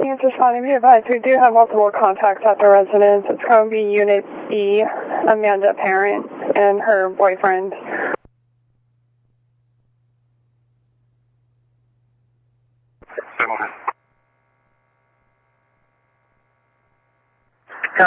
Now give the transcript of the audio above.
Thanks for responding. Be advised, we do have multiple contacts at the residence. It's going to be Unit B, Amanda Parent, and her boyfriend.